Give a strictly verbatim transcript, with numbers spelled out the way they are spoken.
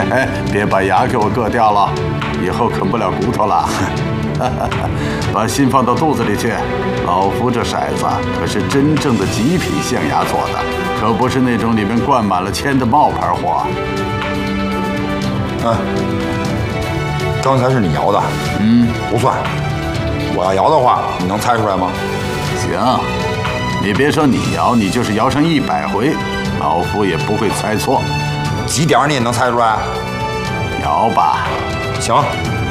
别把牙给我硌掉了，以后啃不了骨头了。把心放到肚子里去，老夫这骰子可是真正的极品象牙做的，可不是那种里面灌满了铅的冒牌货。 嗯，刚才是你摇的， 嗯， 不算。我要摇的话，你能猜出来吗？ 行，你别说你摇，你就是摇上一百回，老夫也不会猜错。 几点你也能猜出来？ 摇吧。 行。